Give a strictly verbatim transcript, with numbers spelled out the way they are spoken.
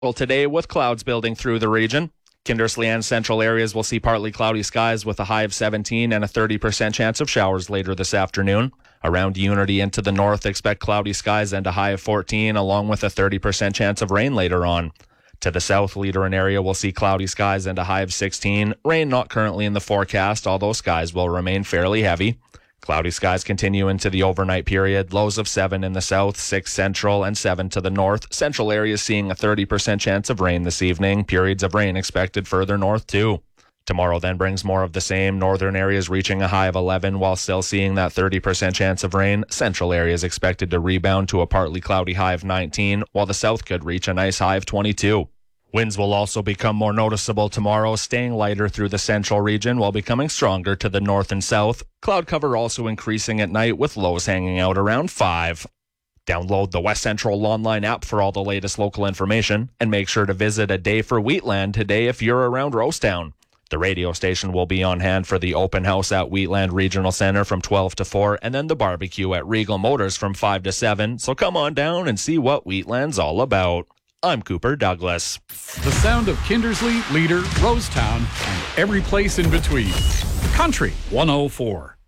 Well, today with clouds building through the region. Kindersley and central areas will see partly cloudy skies with a high of seventeen and a thirty percent chance of showers later this afternoon. Around Unity into the north, expect cloudy skies and a high of fourteen, along with a thirty percent chance of rain later on. To the south, Leader area will see cloudy skies and a high of sixteen. Rain not currently in the forecast, although skies will remain fairly heavy. Cloudy skies continue into the overnight period. Lows of seven in the south, six central, and seven to the north. Central areas seeing a thirty percent chance of rain this evening. Periods of rain expected further north too. Tomorrow then brings more of the same. Northern areas reaching a high of eleven while still seeing that thirty percent chance of rain. Central areas expected to rebound to a partly cloudy high of nineteen, while the south could reach a nice high of twenty-two. Winds will also become more noticeable tomorrow, staying lighter through the central region while becoming stronger to the north and south. Cloud cover also increasing at night with lows hanging out around five. Download the West Central online app for all the latest local information, and make sure to visit A Day for Wheatland today if you're around Rosetown. The radio station will be on hand for the open house at Wheatland Regional Center from twelve to four, and then the barbecue at Regal Motors from five to seven. So come on down and see what Wheatland's all about. I'm Cooper Douglas. The sound of Kindersley, Leader, Rosetown, and every place in between. Country one oh four.